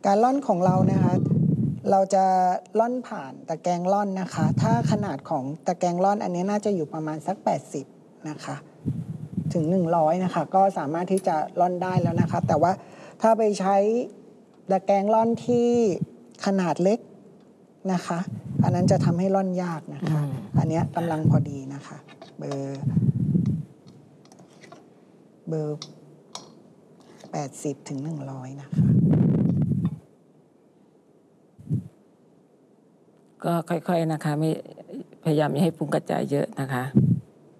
การล่อนของเรานะคะเราจะล่อนผ่านตะแกรงล่อนนะคะถ้าขนาดของตะแกรงล่อนอันนี้น่าจะอยู่ประมาณสัก80นะคะถึง100นะคะก็สามารถที่จะล่อนได้แล้วนะคะแต่ว่าถ้าไปใช้ตะแกรงล่อนที่ขนาดเล็กนะคะอันนั้นจะทำให้ล่อนยากนะคะอันนี้กำลังพอดีนะคะเบอร์80 ถึง 100นะคะก็ค่อยๆนะคะไม่พยายามไม่ให้ฟุ้งกระจายเยอะนะคะ